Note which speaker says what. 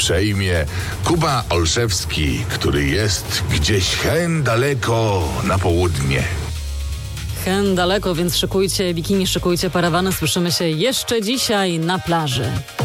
Speaker 1: przejmie Kuba Olszewski, który jest gdzieś hen daleko na południe.
Speaker 2: Hen daleko, więc szykujcie bikini, szykujcie parawany. Słyszymy się jeszcze dzisiaj na plaży.